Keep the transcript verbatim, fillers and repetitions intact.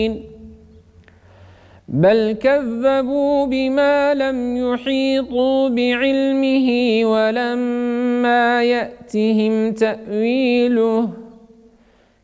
بل كذبوا بما لم يحيطوا بعلمه ولما يأتهم تأويله